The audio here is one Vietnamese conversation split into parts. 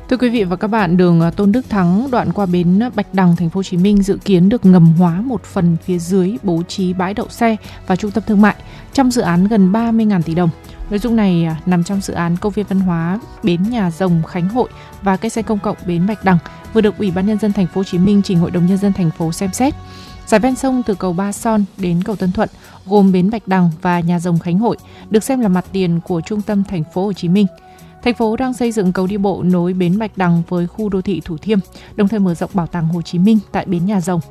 Thưa quý vị và các bạn, đường Tôn Đức Thắng đoạn qua bến Bạch Đằng, thành phố Hồ Chí Minh dự kiến được ngầm hóa một phần phía dưới, bố trí bãi đậu xe và trung tâm thương mại trong dự án gần 30.000 tỷ đồng. Nội dung này nằm trong dự án công viên văn hóa bến Nhà Rồng Khánh Hội và cây xanh công cộng bến Bạch Đằng vừa được Ủy ban Nhân dân thành phố Hồ Chí Minh trình Hội đồng Nhân dân thành phố xem xét. Dải ven sông từ cầu Ba Son đến cầu Tân Thuận gồm bến Bạch Đằng và Nhà Rồng Khánh Hội được xem là mặt tiền của trung tâm thành phố Hồ Chí Minh. Thành phố đang xây dựng cầu đi bộ nối bến Bạch Đằng với khu đô thị Thủ Thiêm, đồng thời mở rộng bảo tàng Hồ Chí Minh tại bến Nhà Rồng.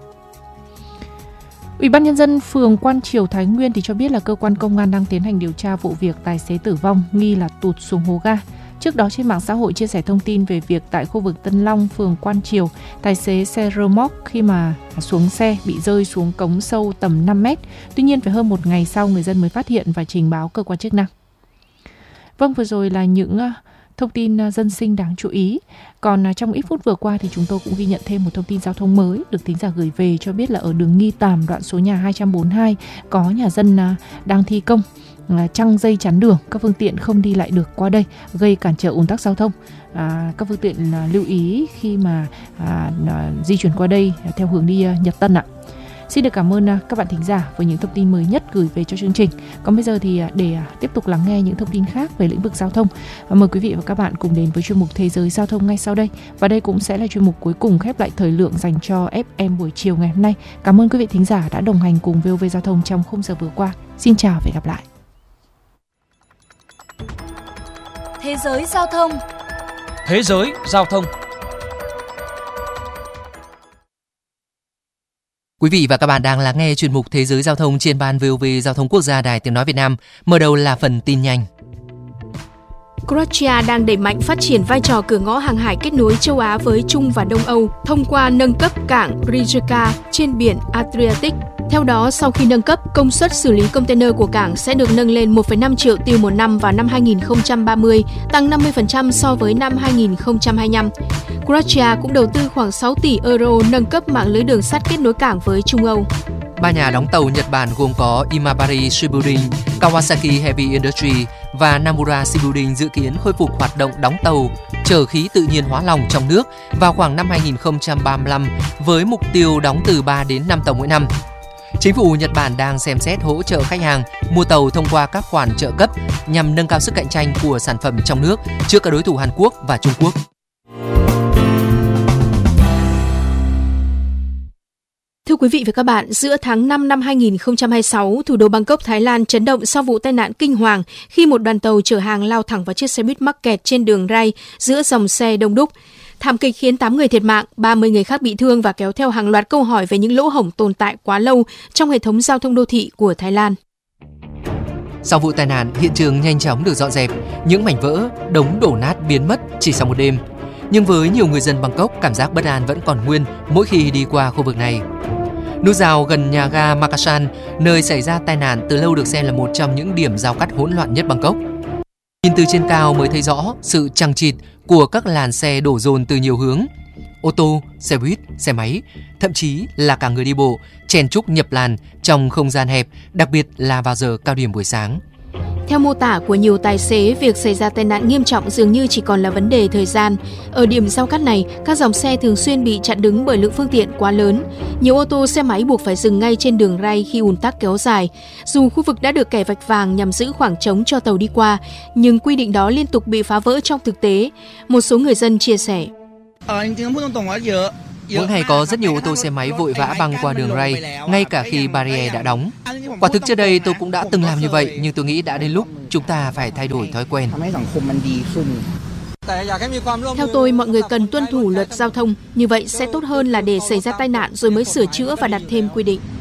Ủy ban Nhân dân phường Quan Triều, Thái Nguyên thì cho biết là cơ quan công an đang tiến hành điều tra vụ việc tài xế tử vong nghi là tụt xuống hố ga. Trước đó trên mạng xã hội chia sẻ thông tin về việc tại khu vực Tân Long, phường Quan Triều, tài xế xe rơ móc khi mà xuống xe bị rơi xuống cống sâu tầm 5 mét. Tuy nhiên phải hơn một ngày sau người dân mới phát hiện và trình báo cơ quan chức năng. Vâng, vừa rồi là những thông tin dân sinh đáng chú ý. Còn trong ít phút vừa qua thì chúng tôi cũng ghi nhận thêm một thông tin giao thông mới được thính giả gửi về, cho biết là ở đường Nghi Tàm, đoạn số nhà 242 có nhà dân đang thi công trăng dây chắn đường, các phương tiện không đi lại được qua đây, gây cản trở ùn tắc giao thông. Các phương tiện lưu ý khi mà di chuyển qua đây theo hướng đi Nhật Tân ạ. Xin được cảm ơn các bạn thính giả với những thông tin mới nhất gửi về cho chương trình. Còn bây giờ thì để tiếp tục lắng nghe những thông tin khác về lĩnh vực giao thông, mời quý vị và các bạn cùng đến với chuyên mục Thế giới Giao thông ngay sau đây. Và đây cũng sẽ là chuyên mục cuối cùng khép lại thời lượng dành cho FM buổi chiều ngày hôm nay. Cảm ơn quý vị thính giả đã đồng hành cùng VOV Giao thông trong khung giờ vừa qua. Xin chào và hẹn gặp lại. Thế giới giao thông. Thế giới giao thông. Quý vị và các bạn đang lắng nghe chuyên mục Thế giới Giao thông trên ban VOV Giao thông Quốc gia Đài Tiếng Nói Việt Nam. Mở đầu là phần tin nhanh. Croatia đang đẩy mạnh phát triển vai trò cửa ngõ hàng hải kết nối châu Á với Trung và Đông Âu thông qua nâng cấp cảng Rijeka trên biển Adriatic. Theo đó, sau khi nâng cấp, công suất xử lý container của cảng sẽ được nâng lên 1,5 triệu TEU một năm vào năm 2030, tăng 50% so với năm 2025. Croatia cũng đầu tư khoảng 6 tỷ euro nâng cấp mạng lưới đường sắt kết nối cảng với Trung Âu. Ba nhà đóng tàu Nhật Bản gồm có Imabari Shipbuilding, Kawasaki Heavy Industry và Namura Shipbuilding dự kiến khôi phục hoạt động đóng tàu chở khí tự nhiên hóa lỏng trong nước vào khoảng năm 2035 với mục tiêu đóng từ 3 đến 5 tàu mỗi năm. Chính phủ Nhật Bản đang xem xét hỗ trợ khách hàng mua tàu thông qua các khoản trợ cấp nhằm nâng cao sức cạnh tranh của sản phẩm trong nước trước các đối thủ Hàn Quốc và Trung Quốc. Thưa quý vị và các bạn, giữa tháng 5 năm 2026, thủ đô Bangkok, Thái Lan chấn động sau vụ tai nạn kinh hoàng khi một đoàn tàu chở hàng lao thẳng vào chiếc xe buýt mắc kẹt trên đường ray giữa dòng xe đông đúc. Thảm kịch khiến 8 người thiệt mạng, 30 người khác bị thương và kéo theo hàng loạt câu hỏi về những lỗ hổng tồn tại quá lâu trong hệ thống giao thông đô thị của Thái Lan. Sau vụ tai nạn, hiện trường nhanh chóng được dọn dẹp, những mảnh vỡ, đống đổ nát biến mất chỉ sau một đêm. Nhưng với nhiều người dân Bangkok, cảm giác bất an vẫn còn nguyên mỗi khi đi qua khu vực này. Nút giao gần nhà ga Makasan, nơi xảy ra tai nạn, từ lâu được xem là một trong những điểm giao cắt hỗn loạn nhất Bangkok. Nhìn từ trên cao mới thấy rõ sự chằng chịt của các làn xe đổ dồn từ nhiều hướng. Ô tô, xe buýt, xe máy, thậm chí là cả người đi bộ, chen chúc nhập làn trong không gian hẹp, đặc biệt là vào giờ cao điểm buổi sáng. Theo mô tả của nhiều tài xế, việc xảy ra tai nạn nghiêm trọng dường như chỉ còn là vấn đề thời gian. Ở điểm giao cắt này, các dòng xe thường xuyên bị chặn đứng bởi lượng phương tiện quá lớn. Nhiều ô tô, xe máy buộc phải dừng ngay trên đường ray khi ùn tắc kéo dài. Dù khu vực đã được kẻ vạch vàng nhằm giữ khoảng trống cho tàu đi qua, nhưng quy định đó liên tục bị phá vỡ trong thực tế. Một số người dân chia sẻ. Mỗi ngày có rất nhiều ô tô xe máy vội vã băng qua đường ray, ngay cả khi barrier đã đóng. Quả thực trước đây tôi cũng đã từng làm như vậy, nhưng tôi nghĩ đã đến lúc chúng ta phải thay đổi thói quen. Theo tôi, mọi người cần tuân thủ luật giao thông, như vậy sẽ tốt hơn là để xảy ra tai nạn rồi mới sửa chữa và đặt thêm quy định.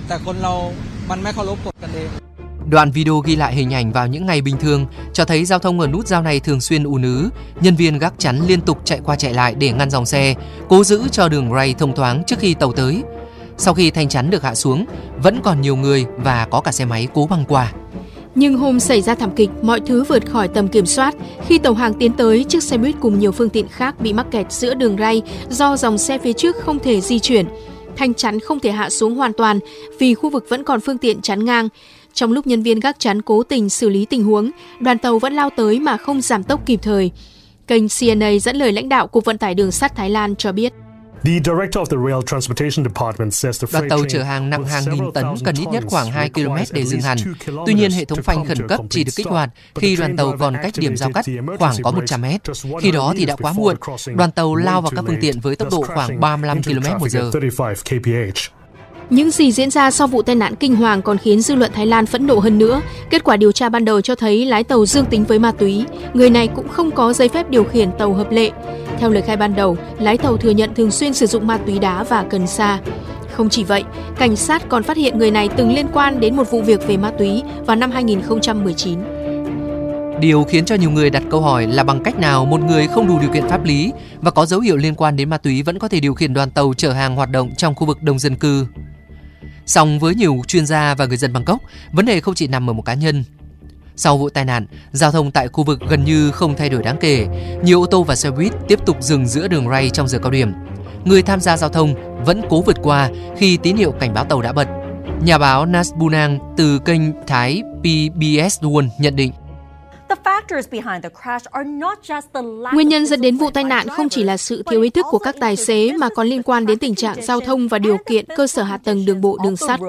Đoạn video ghi lại hình ảnh vào những ngày bình thường cho thấy giao thông ở nút giao này thường xuyên ùn ứ, nhân viên gác chắn liên tục chạy qua chạy lại để ngăn dòng xe, cố giữ cho đường ray thông thoáng trước khi tàu tới. Sau khi thanh chắn được hạ xuống, vẫn còn nhiều người và có cả xe máy cố băng qua. Nhưng hôm xảy ra thảm kịch, mọi thứ vượt khỏi tầm kiểm soát. Khi tàu hàng tiến tới, chiếc xe buýt cùng nhiều phương tiện khác bị mắc kẹt giữa đường ray do dòng xe phía trước không thể di chuyển. Thanh chắn không thể hạ xuống hoàn toàn vì khu vực vẫn còn phương tiện chắn ngang. Trong lúc nhân viên gác chắn cố tình xử lý tình huống, đoàn tàu vẫn lao tới mà không giảm tốc kịp thời. Kênh CNA dẫn lời lãnh đạo Cục Vận tải Đường sắt Thái Lan cho biết. Đoàn tàu chở hàng nặng hàng nghìn tấn cần ít nhất khoảng 2 km để dừng hẳn. Tuy nhiên, hệ thống phanh khẩn cấp chỉ được kích hoạt khi đoàn tàu còn cách điểm giao cắt khoảng có 100 mét. Khi đó thì đã quá muộn. Đoàn tàu lao vào các phương tiện với tốc độ khoảng 35 km/h. Những gì diễn ra sau vụ tai nạn kinh hoàng còn khiến dư luận Thái Lan phẫn nộ hơn nữa. Kết quả điều tra ban đầu cho thấy lái tàu dương tính với ma túy. Người này cũng không có giấy phép điều khiển tàu hợp lệ. Theo lời khai ban đầu, lái tàu thừa nhận thường xuyên sử dụng ma túy đá và cần sa. Không chỉ vậy, cảnh sát còn phát hiện người này từng liên quan đến một vụ việc về ma túy vào năm 2019. Điều khiến cho nhiều người đặt câu hỏi là bằng cách nào một người không đủ điều kiện pháp lý và có dấu hiệu liên quan đến ma túy vẫn có thể điều khiển đoàn tàu chở hàng hoạt động trong khu vực đông dân cư. Song với nhiều chuyên gia và người dân Bangkok, vấn đề không chỉ nằm ở một cá nhân. Sau vụ tai nạn, giao thông tại khu vực gần như không thay đổi đáng kể. Nhiều ô tô và xe buýt tiếp tục dừng giữa đường ray trong giờ cao điểm. Người tham gia giao thông vẫn cố vượt qua khi tín hiệu cảnh báo tàu đã bật. Nhà báo Nas Bunang từ kênh Thái PBS One nhận định. Nguyên nhân dẫn đến vụ tai nạn không chỉ là sự thiếu ý thức của các tài xế mà còn liên quan đến tình trạng giao thông và điều kiện cơ sở hạ tầng đường bộ đường sắt.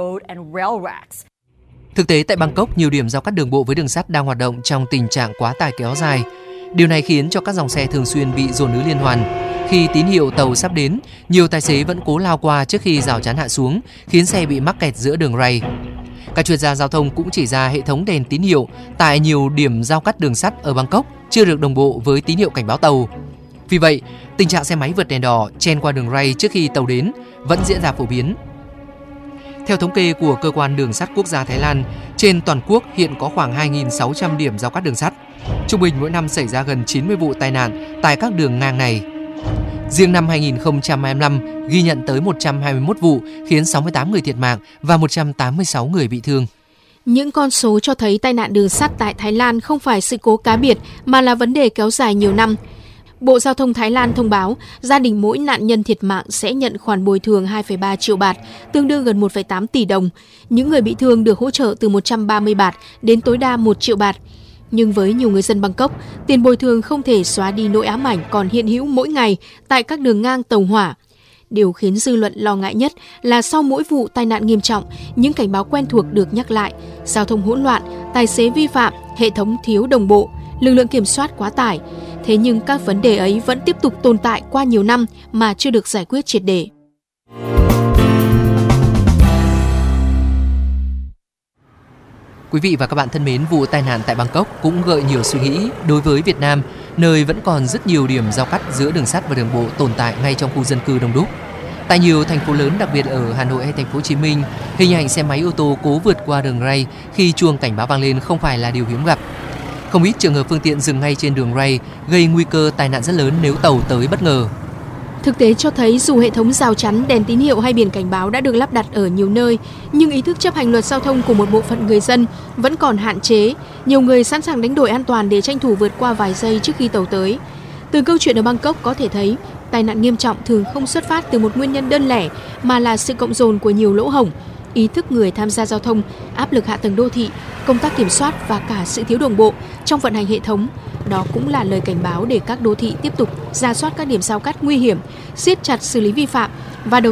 Thực tế tại Bangkok, nhiều điểm giao cắt đường bộ với đường sắt đang hoạt động trong tình trạng quá tải kéo dài. Điều này khiến cho các dòng xe thường xuyên bị dồn ứ liên hoàn. Khi tín hiệu tàu sắp đến, nhiều tài xế vẫn cố lao qua trước khi rào chắn hạ xuống, khiến xe bị mắc kẹt giữa đường ray. Các chuyên gia giao thông cũng chỉ ra hệ thống đèn tín hiệu tại nhiều điểm giao cắt đường sắt ở Bangkok chưa được đồng bộ với tín hiệu cảnh báo tàu. Vì vậy, tình trạng xe máy vượt đèn đỏ chen qua đường ray trước khi tàu đến vẫn diễn ra phổ biến. Theo thống kê của Cơ quan Đường sắt Quốc gia Thái Lan, trên toàn quốc hiện có khoảng 2.600 điểm giao cắt đường sắt. Trung bình mỗi năm xảy ra gần 90 vụ tai nạn tại các đường ngang này. Riêng năm 2025 ghi nhận tới 121 vụ khiến 68 người thiệt mạng và 186 người bị thương. Những con số cho thấy tai nạn đường sắt tại Thái Lan không phải sự cố cá biệt mà là vấn đề kéo dài nhiều năm. Bộ Giao thông Thái Lan thông báo gia đình mỗi nạn nhân thiệt mạng sẽ nhận khoản bồi thường 2,3 triệu baht, tương đương gần 1,8 tỷ đồng. Những người bị thương được hỗ trợ từ 130 baht đến tối đa 1 triệu baht. Nhưng với nhiều người dân Bangkok, tiền bồi thường không thể xóa đi nỗi ám ảnh còn hiện hữu mỗi ngày tại các đường ngang tàu hỏa. Điều khiến dư luận lo ngại nhất là sau mỗi vụ tai nạn nghiêm trọng, những cảnh báo quen thuộc được nhắc lại: giao thông hỗn loạn, tài xế vi phạm, hệ thống thiếu đồng bộ, lực lượng kiểm soát quá tải. Thế nhưng các vấn đề ấy vẫn tiếp tục tồn tại qua nhiều năm mà chưa được giải quyết triệt để. Quý vị và các bạn thân mến, vụ tai nạn tại Bangkok cũng gợi nhiều suy nghĩ đối với Việt Nam, nơi vẫn còn rất nhiều điểm giao cắt giữa đường sắt và đường bộ tồn tại ngay trong khu dân cư đông đúc. Tại nhiều thành phố lớn, đặc biệt ở Hà Nội hay thành phố Hồ Chí Minh, hình ảnh xe máy ô tô cố vượt qua đường ray khi chuông cảnh báo vang lên không phải là điều hiếm gặp. Không ít trường hợp phương tiện dừng ngay trên đường ray gây nguy cơ tai nạn rất lớn nếu tàu tới bất ngờ. Thực tế cho thấy dù hệ thống rào chắn, đèn tín hiệu hay biển cảnh báo đã được lắp đặt ở nhiều nơi, nhưng ý thức chấp hành luật giao thông của một bộ phận người dân vẫn còn hạn chế. Nhiều người sẵn sàng đánh đổi an toàn để tranh thủ vượt qua vài giây trước khi tàu tới. Từ câu chuyện ở Bangkok có thể thấy, tai nạn nghiêm trọng thường không xuất phát từ một nguyên nhân đơn lẻ mà là sự cộng dồn của nhiều lỗ hổng. Ý thức người tham gia giao thông, áp lực hạ tầng đô thị, công tác kiểm soát và cả sự thiếu đồng bộ trong vận hành hệ thống. Đó cũng là lời cảnh báo để các đô thị tiếp tục rà soát các điểm giao cắt nguy hiểm, siết chặt xử lý vi phạm và